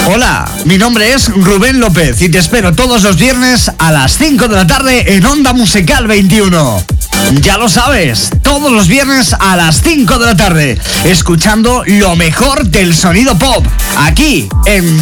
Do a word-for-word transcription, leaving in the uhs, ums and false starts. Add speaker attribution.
Speaker 1: Hola, mi nombre es Rubén López y te espero todos los viernes a las cinco de la tarde en Onda Musical veintiuno. Ya lo sabes, todos los viernes a las cinco de la tarde, escuchando lo mejor del sonido pop, aquí en